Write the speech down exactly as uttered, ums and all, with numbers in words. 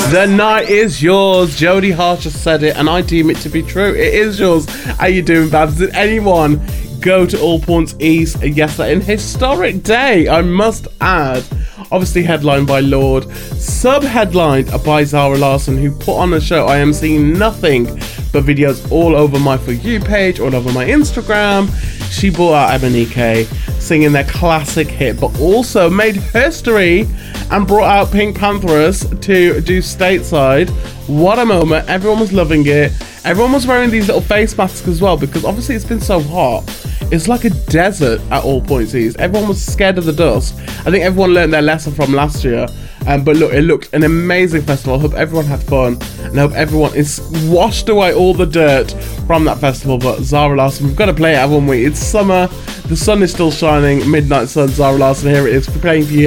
The night is yours. Jodie Hart just said it, and I deem it to be true. It is yours. How you doing, Babs? Did anyone go to All Points East yesterday? An historic day, I must add. Obviously headlined by Lorde, sub-headlined by Zara Larsson, who put on a show. I am seeing nothing but videos all over my For You page, all over my Instagram. She brought out Emanike singing their classic hit, but also made history and brought out Pink Panthers to do Stateside. What a moment. Everyone was loving it. Everyone was wearing these little face masks as well, because obviously it's been so hot. It's like a desert at All Points East. Everyone was scared of the dust. I think everyone learned their lesson from last year. Um, but look, it looked an amazing festival. I hope everyone had fun, and I hope everyone is washed away all the dirt from that festival. But Zara Larsson, we've got to play it, haven't we? It's summer. The sun is still shining. Midnight Sun, Zara Larsson, here it is. We're playing for you.